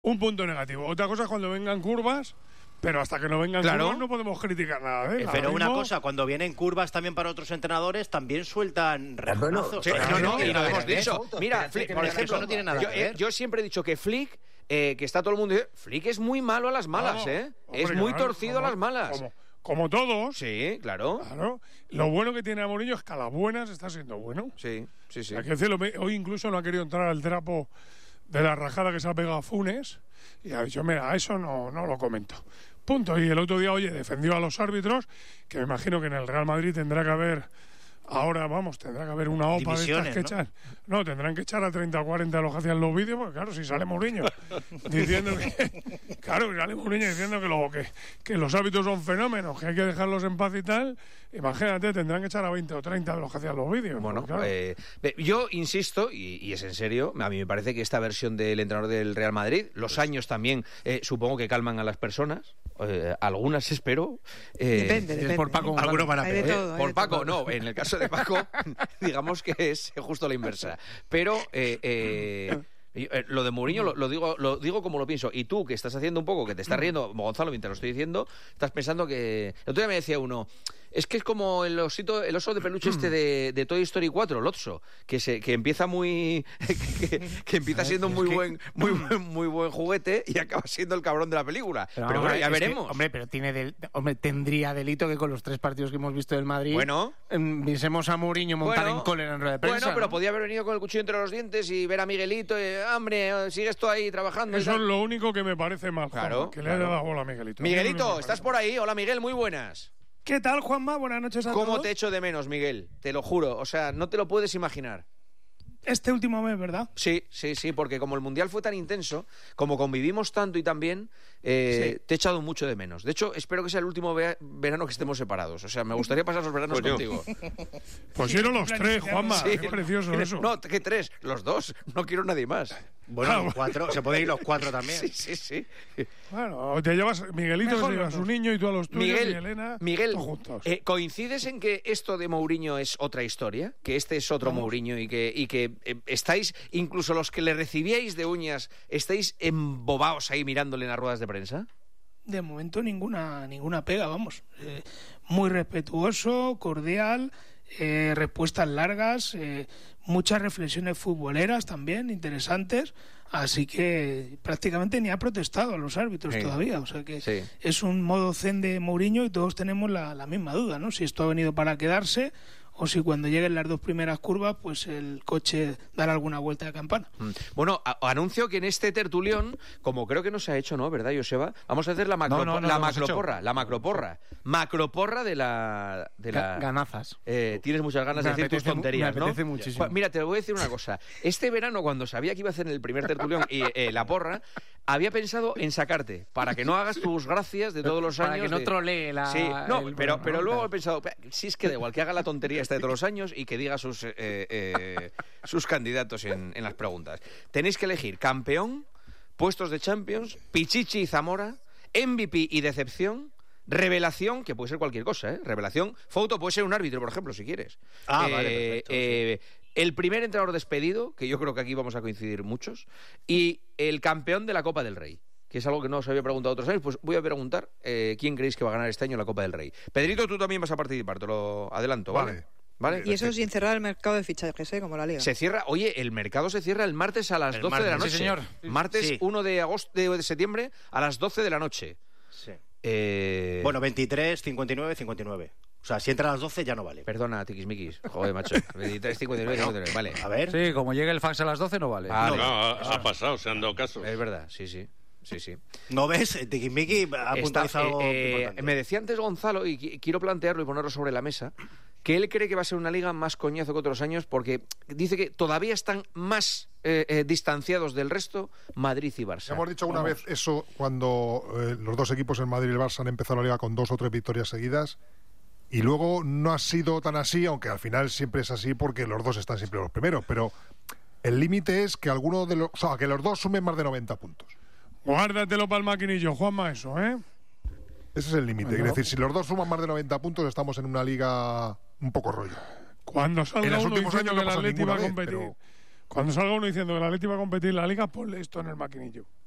un punto negativo. Otra cosa es cuando vengan curvas, pero hasta que no vengan curvas no podemos criticar nada. Pero una cosa, cuando vienen curvas también para otros entrenadores, también sueltan rejonazos. Y lo hemos dicho. Mira, Flick, por ejemplo, no tiene nada que ver. Yo siempre he dicho que Flick, que está todo el mundo diciendo, Flick es muy malo a las malas, Hombre, es muy torcido a las malas. Como todos. Sí, claro. Lo bueno que tiene a Mourinho es que a las buenas está siendo bueno. Sí. Hay que decirlo, hoy incluso no ha querido entrar al trapo de la rajada que se ha pegado a Funes y ha dicho, mira, eso no lo comento. Punto. Y el otro día, defendió a los árbitros, que me imagino que en el Real Madrid tendrá que haber... Ahora, tendrá que haber una OPA de estas que echar. No, tendrán que echar a 30 o 40 de los que hacían los vídeos, porque claro, si sale Mourinho diciendo que... Claro, sale Mourinho diciendo que los hábitos son fenómenos, que hay que dejarlos en paz y tal, imagínate, tendrán que echar a 20 o 30 de los que hacían los vídeos. Bueno, claro. Yo insisto, y es en serio, a mí me parece que esta versión del entrenador del Real Madrid, los años también, supongo que calman a las personas, algunas espero. Depende. Por Paco, algunos van a pedir. Por Paco, no, en el caso de Paco, digamos que es justo la inversa. Pero lo de Mourinho lo digo como lo pienso. Y tú, que estás haciendo un poco, que te estás riendo, Gonzalo, mientras lo estoy diciendo, estás pensando que... El otro día me decía uno, es que es como el oso de peluche de Toy Story 4, el Otso, que empieza muy... que empieza siendo muy buen juguete y acaba siendo el cabrón de la película. Pero bueno, ya veremos. Pero tendría delito que con los 3 partidos que hemos visto del Madrid viésemos a Mourinho montar en cólera en rueda de prensa. Bueno, pero podía haber venido con el cuchillo entre los dientes y ver a Miguelito hombre, sigues tú ahí trabajando. Eso es lo único que me parece mal, que le haya dado bola a Miguelito. Miguelito, ¿estás por ahí? Hola, Miguel, muy buenas. ¿Qué tal, Juanma? Buenas noches a todos. ¿Cómo te echo de menos, Miguel? Te lo juro, o sea, no te lo puedes imaginar. Este último mes, ¿verdad? Sí, porque como el Mundial fue tan intenso, como convivimos tanto y tan bien, te he echado mucho de menos. De hecho, espero que sea el último verano que estemos separados. O sea, me gustaría pasar los veranos contigo. Pues quiero los 3, Juanma. Qué precioso eso. No, ¿qué 3? Los 2. No quiero nadie más. Bueno, los 4. Se pueden ir los 4 también. Sí. Bueno, te llevas... Miguelito se lleva a su niño y tú a los tuyos y Elena... Miguel, juntos. ¿coincides en que esto de Mourinho es otra historia? Que este es otro Mourinho y que estáis, incluso los que le recibíais de uñas, estáis embobados ahí mirándole en las ruedas de prensa? De momento ninguna pega, vamos. Muy respetuoso, cordial, respuestas largas, muchas reflexiones futboleras también, interesantes, así que prácticamente ni ha protestado a los árbitros todavía, o sea que es un modo zen de Mourinho y todos tenemos la misma duda, ¿no? Si esto ha venido para quedarse o si cuando lleguen las 2 primeras curvas, pues el coche dará alguna vuelta de campana. Bueno, anuncio que en este tertulión, como creo que no se ha hecho, ¿no? ¿Verdad, Joseba? Vamos a hacer la macroporra. Macroporra de la... Ganazas. Tienes muchas ganas de decir tus tonterías, ¿no? Me apetece muchísimo. Mira, te voy a decir una cosa. Este verano, cuando sabía que iba a hacer en el primer tertulión y la porra, había pensado en sacarte, para que no hagas tus gracias de todos los años. Para que no trolee la... Sí, no, pero luego he pensado, si es que da igual, que haga la tontería esta de todos los años y que diga sus candidatos en las preguntas. Tenéis que elegir campeón, puestos de Champions, Pichichi y Zamora, MVP y decepción, revelación, que puede ser cualquier cosa, revelación, foto, puede ser un árbitro, por ejemplo, si quieres. Vale, perfecto. El primer entrenador despedido, que yo creo que aquí vamos a coincidir muchos, y el campeón de la Copa del Rey, que es algo que no os había preguntado otros años, pues voy a preguntar quién creéis que va a ganar este año la Copa del Rey. Pedrito, tú también vas a participar, te lo adelanto, ¿vale? Y eso sin cerrar el mercado de fichajes, como la Liga. Se cierra, el mercado se cierra el martes a las 12 de la noche. Sí, señor. Martes 1 de septiembre a las 12 de la noche. Sí. Bueno, 23, 59, 59. O sea, si entra a las 12 ya no vale. Perdona, tiquismiquis. Joder, macho. 23, 59, 59. Vale. A ver. Sí, como llegue el fax a las 12 no vale. Ha pasado, se han dado casos. Es verdad, sí. ¿No ves? Tiquismiqui ha puntualizado algo importante. Me decía antes Gonzalo, y quiero plantearlo y ponerlo sobre la mesa, que él cree que va a ser una liga más coñazo que otros años porque dice que todavía están más distanciados del resto Madrid y Barça. Hemos dicho una vez eso cuando los dos equipos, el Madrid y el Barça, han empezado la liga con 2 o 3 victorias seguidas y luego no ha sido tan así, aunque al final siempre es así porque los dos están siempre los primeros, pero el límite es que que los dos sumen más de 90 puntos. Guárdatelo para el maquinillo, Juanma, eso, ¿eh? Ese es el límite. Es decir, si los dos suman más de 90 puntos, estamos en una liga un poco rollo. Cuando salga uno diciendo que el Atleti va a competir, pero... cuando salga uno diciendo que el Atleti va a competir en la liga, ponle esto en el maquinillo.